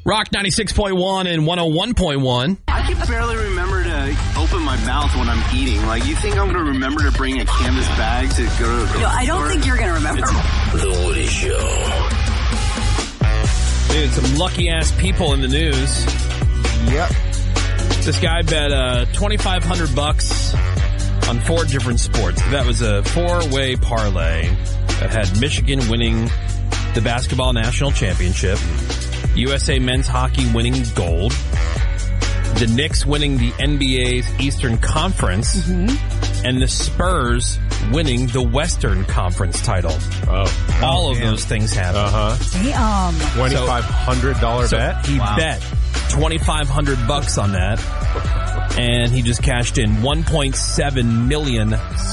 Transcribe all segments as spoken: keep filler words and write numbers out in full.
Rock ninety-six point one and one oh one point one. I can barely remember to open my mouth when I'm eating. Like, you think I'm going to remember to bring a canvas bag to go to the No, I don't store? think you're going to remember. It's The Woody Show. Dude, some lucky-ass people in the news. Yep. This guy bet uh, twenty-five hundred bucks on four different sports. That was a four-way parlay that had Michigan winning the basketball national championship, U S A men's hockey winning gold, the Knicks winning the N B A's Eastern Conference, mm-hmm. and the Spurs winning the Western Conference title. Oh. All oh, of damn. those things happened. Uh-huh. Damn. twenty-five hundred dollars So bet? he Wow. bet twenty-five hundred bucks on that, and he just cashed in one point seven million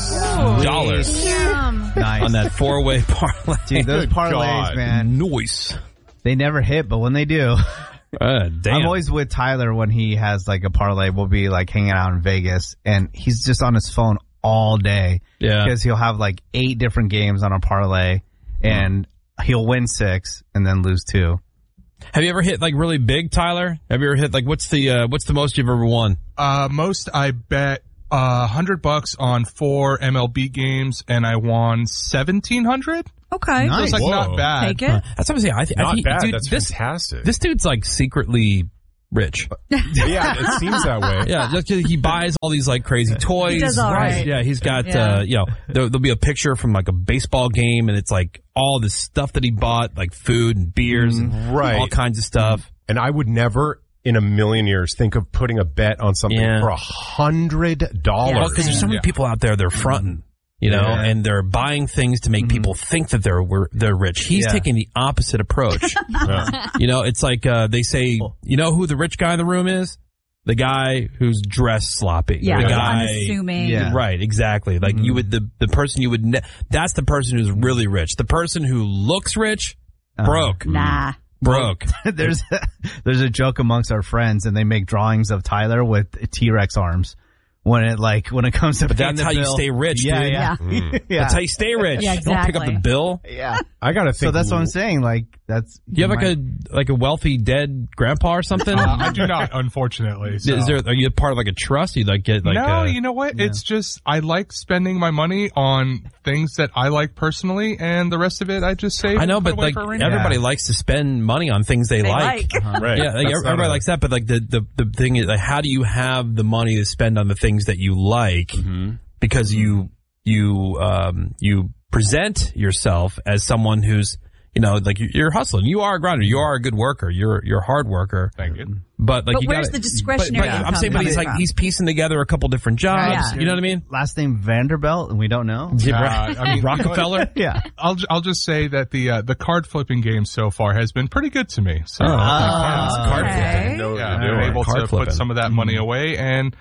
dollars Nice. on that four-way parlay. Dude, those Good parlays, God. man, Noise. they never hit, but when they do, Uh, damn. I'm always with Tyler when he has like a parlay. We'll be like hanging out in Vegas, and he's just on his phone all day. Yeah. Because he'll have like eight different games on a parlay, and he'll win six and then lose two. Have you ever hit like really big, Tyler? Have you ever hit like what's the uh, what's the most you've ever won? Uh, most I bet a uh, hundred bucks on four M L B games, and I won seventeen hundred. Okay. Nice. So it's like Whoa. not bad. Take it. That's what I'm saying. I, th- I Not think, bad. dude, That's this fantastic. this dude's like secretly rich. Yeah, it seems that way. Yeah, just 'cause he buys all these like crazy toys. He does all right. Yeah, he's got Yeah. uh, you know, there, there'll be a picture from like a baseball game, and it's like all this stuff that he bought, like food and beers, and Right. all kinds of stuff. And I would never in a million years think of putting a bet on something Yeah. for a hundred dollars. Well, because there's so many Yeah. people out there, they're fronting, you know, Yeah. and they're buying things to make people think that they're were- they're rich. He's Yeah. taking the opposite approach. You know, it's like uh, they say, you know who the rich guy in the room is? The guy who's dressed sloppy. Yeah. the so guy. unassuming. Yeah. Right, exactly. Like you would, the the person you would, ne- that's the person who's really rich. The person who looks rich, Uh-huh. broke, Nah. broke. there's a, there's a joke amongst our friends, and they make drawings of Tyler with T-Rex arms. When it like when it comes to But paying that's the how you bill. stay rich, yeah, dude. Yeah, Mm. yeah. That's how you stay rich. Yeah, You don't pick up exactly. the bill. yeah. I gotta think. So that's what I'm saying. Like that's. Do you have like a like a wealthy dead grandpa or something? Uh, I do not, unfortunately. So. Is there? Are you part of like a trust? You like get like? no, uh, you know what? It's just I like spending my money on things that I like personally, and the rest of it I just save. I know, and but put away like for a rainy everybody day. likes to spend money on things they, They like. like. Uh-huh. Right. Yeah, like, That's not everybody a- likes that, but like the, the the thing is, like, how do you have the money to spend on the things that you like? Mm-hmm. Because you you um you present yourself as someone who's, you know, like you- you're hustling. You are a grinder. You are a good worker. You're you're a hard worker. Thank you. But like But you where's gotta, the discretionary But, but I'm income saying, but he's coming like from? he's piecing together a couple different jobs. Yeah. You know what I mean? last name Vanderbilt, and we don't know. Yeah, Uh, right. I mean, Rockefeller. Yeah. I'll ju- I'll just say that the uh, the card flipping game so far has been pretty good to me. So Oh, okay. Ah, Card okay. flipping. know what yeah, you're I'm doing. able Card to flipping. put some of that money away, and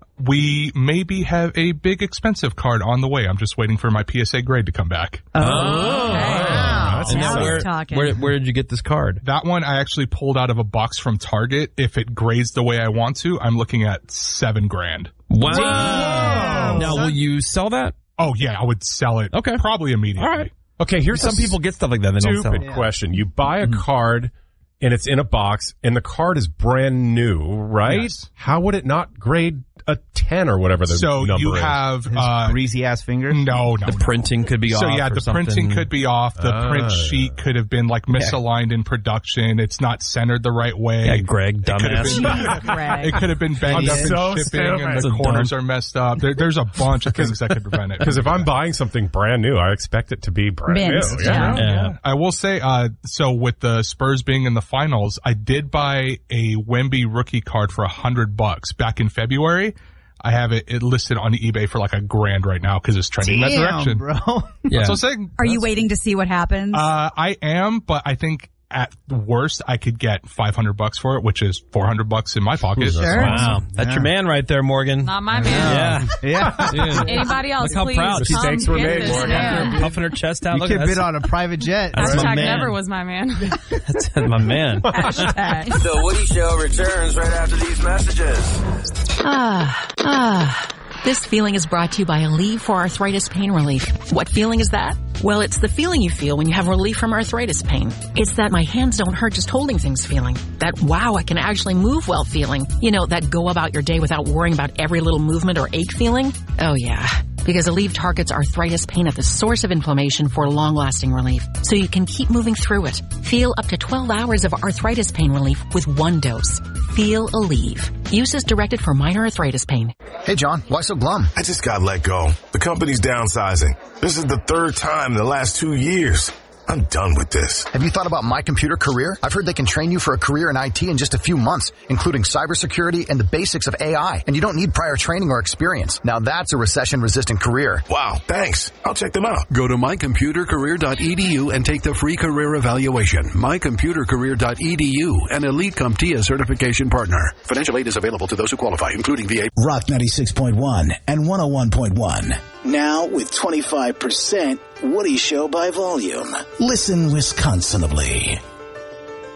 we maybe have a big expensive card on the way. I'm just waiting for my P S A grade to come back. Oh, Wow. and Now now we're where, talking. where where did you get this card? That one I actually pulled out of a box from Target. If it grades the way I want to, I'm looking at seven grand. Wow. Now, will you sell that? Oh yeah, I would sell it. Okay. Probably immediately. All right. Okay, here's Some a people get stuff like that. They don't sell stupid it. question. You buy a card and it's in a box and the card is brand new, right? Yes. How would it not grade a ten or whatever the So number you is? have His uh, greasy ass fingers. no, no, The no. printing could be So off. yeah, or the something. printing could be off. The Ah. print sheet could have been like misaligned in production. It's not centered the right way. Yeah, Greg, could have dumbass. been- Greg. It could have been banged up in so shipping, stupid. and That's the a corners dumb- are messed up. There, there's a bunch of things that could prevent it. Because if I'm buying something brand new, I expect it to be brand Mint, new. yeah. Yeah. I will say, uh, so with the Spurs being in the finals, I did buy a Wemby rookie card for a hundred bucks back in February. I have it, it listed on eBay for like a grand right now because it's trending that direction. bro. Yeah. That's what I'm saying. Are you waiting to see what happens? Uh, I am, but I think at the worst I could get five hundred bucks for it, which is four hundred bucks in my pocket. Sure. Wow. That's Yeah. your man right there, Morgan. Not my man. Yeah. Yeah. Dude. Anybody else, Look how please proud. come Mistakes were get made, this Morgan. man. Puffing her chest out. You Look, could that's, bid on a private jet. That's my Hashtag man. never was my man. that's my man. Hashtag. The Woody Show returns right after these messages. Ah, ah. This feeling is brought to you by Aleve for Arthritis Pain Relief. What feeling is that? Well, it's the feeling you feel when you have relief from arthritis pain. It's that my hands don't hurt just holding things feeling. That, wow, I can actually move well feeling. You know, that go about your day without worrying about every little movement or ache feeling. Oh, yeah. Because Aleve targets arthritis pain at the source of inflammation for long-lasting relief, so you can keep moving through it. Feel up to twelve hours of arthritis pain relief with one dose. Feel Aleve. Use is directed for minor arthritis pain. Hey, John, why so glum? I just got let go. The company's downsizing. This is the third time in the last two years. I'm done with this. Have you thought about My Computer Career? I've heard they can train you for a career in I T in just a few months, including cybersecurity and the basics of A I. And you don't need prior training or experience. Now that's a recession-resistant career. Wow, thanks. I'll check them out. Go to my computer career dot e d u and take the free career evaluation. my computer career dot e d u, an Elite CompTIA certification partner. Financial aid is available to those who qualify, including V A. Rock ninety-six point one and one oh one point one. Now with twenty-five percent Woody Show by volume. Listen Wisconsinably.